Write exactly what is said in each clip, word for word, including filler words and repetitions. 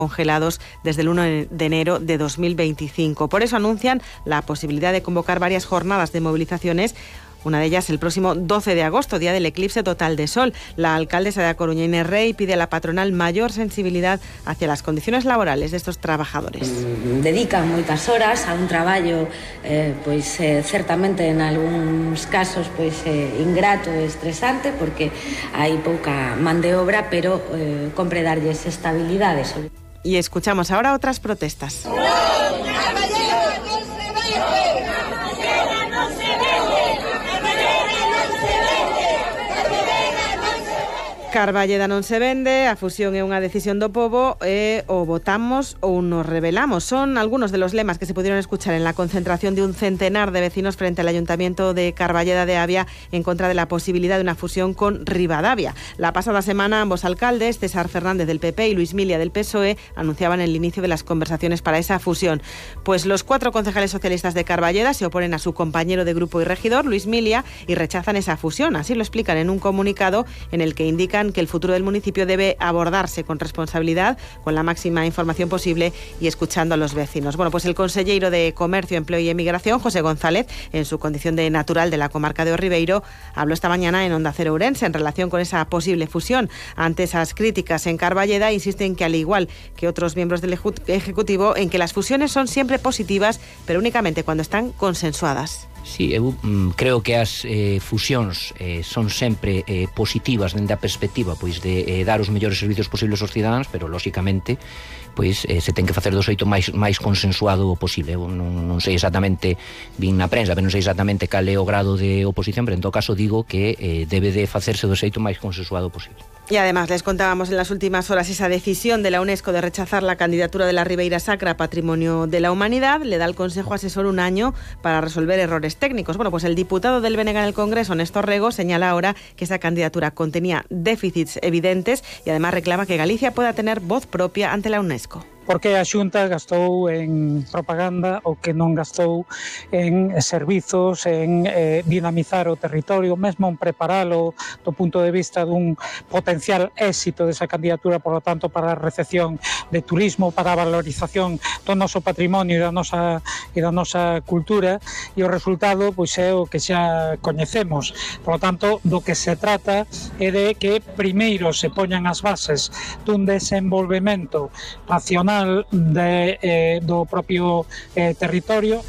congelados desde el uno de enero de dos mil veinticinco. Por eso anuncian la posibilidad de convocar varias jornadas de movilizaciones. Una de ellas el próximo doce de agosto, día del eclipse total de sol. La alcaldesa de A Coruña, Inés Rey, pide a la patronal mayor sensibilidad hacia las condiciones laborales de estos trabajadores. Dedican moitas horas a un traballo eh, pois eh, certamente en algúns casos pois eh, ingrato e estresante porque hai pouca man de obra, pero eh, compre darlles estabilidade. Y escuchamos ahora otras protestas. Carballeda non se vende, a fusión é unha decisión do pobo e o votamos ou nos rebelamos. Son algunos de los lemas que se pudieron escuchar en la concentración de un centenar de vecinos frente al Ayuntamiento de Carballeda de Avia en contra de la posibilidad de una fusión con Ribadavia. La pasada semana ambos alcaldes, César Fernández del P P y Luis Milia del P S O E, anunciaban el inicio de las conversaciones para esa fusión. Pues los cuatro concejales socialistas de Carballeda se oponen a su compañero de grupo y regidor, Luis Milia, y rechazan esa fusión. Así lo explican en un comunicado en el que indican que el futuro del municipio debe abordarse con responsabilidad, con la máxima información posible y escuchando a los vecinos. Bueno, pues el consellero de Comercio, Empleo y Emigración, José González, en su condición de natural de la comarca de O Ribeiro, habló esta mañana en Onda Cero Ourense en relación con esa posible fusión. Ante esas críticas en Carballeda, insisten que al igual que otros miembros del Ejecutivo, en que las fusiones son siempre positivas, pero únicamente cuando están consensuadas. Sí, eu mm, creo que as eh, fusións eh, son sempre eh, positivas dende a perspectiva pois de eh, dar os mellores servicios posibles aos cidadáns, pero lóxicamente pois eh, se ten que facer do xeito máis máis consensuado posible. Eu non, non sei exactamente, vin na prensa, pero non sei exactamente cal é o grado de oposición, pero en todo caso digo que eh, debe de facerse do xeito máis consensuado posible. Y además les contábamos en las últimas horas esa decisión de la UNESCO de rechazar la candidatura de la Ribeira Sacra Patrimonio de la Humanidad. Le da al Consejo Asesor un año para resolver errores técnicos. Bueno, pues el diputado del B N G en el Congreso, Néstor Rego, señala ahora que esa candidatura contenía déficits evidentes y además reclama que Galicia pueda tener voz propia ante la UNESCO. Porque a Xunta gastou en propaganda o que non gastou en servizos, en eh, dinamizar o territorio, mesmo en preparalo do punto de vista dun potencial éxito desa candidatura, por lo tanto, para a recepción de turismo, para a valorización do noso patrimonio e da nosa, e da nosa cultura, e o resultado pois é o que xa coñecemos. Por lo tanto, do que se trata é de que primeiro se poñan as bases dun desenvolvemento nacional de, eh, do propio eh, territorio.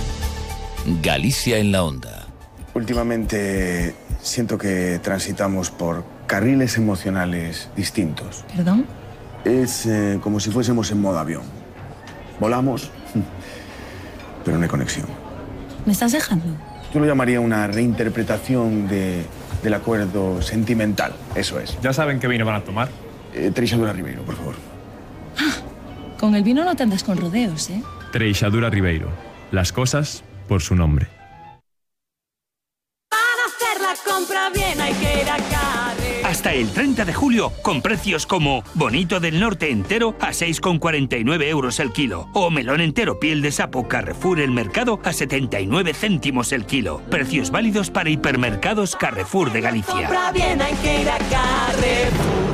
Galicia en la onda. Últimamente siento que transitamos por carriles emocionales distintos. ¿Perdón? Es eh, como si fuésemos en modo avión. Volamos, pero no hay conexión. ¿Me estás dejando? Yo lo llamaría una reinterpretación de, del acuerdo sentimental, eso es. ¿Ya saben qué vino van a tomar? Eh, Treixadura Ribeiro, por favor. Ah, con el vino no te andas con rodeos, ¿eh? Treixadura Ribeiro. Las cosas por su nombre. Para hacer la compra bien hay que ir a Carre. Hasta el treinta de julio, con precios como bonito del norte entero a seis con cuarenta y nueve euros el kilo. O melón entero piel de sapo Carrefour El Mercado a setenta y nueve céntimos el kilo. Precios válidos para hipermercados Carrefour de Galicia. Compra bien hay que ir a Carrefour.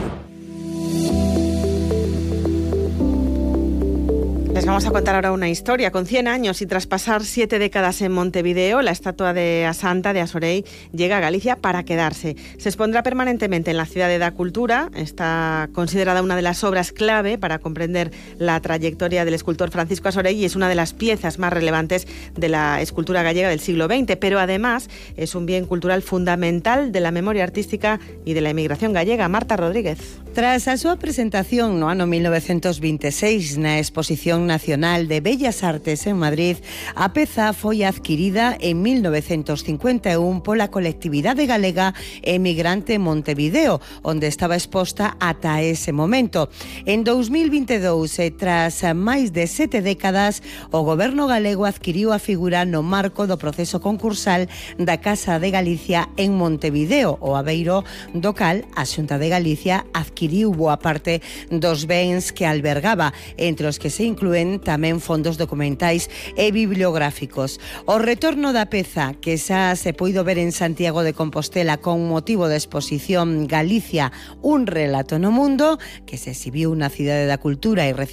Les vamos a contar ahora una historia. Con cien años y tras pasar siete décadas en Montevideo, la estatua de A Santa de Asorei llega a Galicia para quedarse. Se expondrá permanentemente en la Cidade da Cultura. Está considerada una de las obras clave para comprender la trayectoria del escultor Francisco Asorei y es una de las piezas más relevantes de la escultura gallega del siglo veinte, pero además es un bien cultural fundamental de la memoria artística y de la emigración gallega. Marta Rodríguez. Tras a súa presentación no ano mil novecentos veintiséis na Exposición Nacional de Bellas Artes en Madrid, a peza foi adquirida en mil novecentos cincuenta e un pola colectividade galega emigrante en Montevideo, onde estaba exposta ata ese momento. En dous mil veintidous, e tras máis de sete décadas, o goberno galego adquiriu a figura no marco do proceso concursal da Casa de Galicia en Montevideo, o abeiro do cal a Xunta de Galicia adquiriu boa parte dos bens que albergaba, entre os que se inclúen tamén fondos documentais e bibliográficos. O retorno da peza, que xa se puido ver en Santiago de Compostela con motivo da exposición Galicia, un relato no mundo, que se exhibiu na Cidade da Cultura e recibiu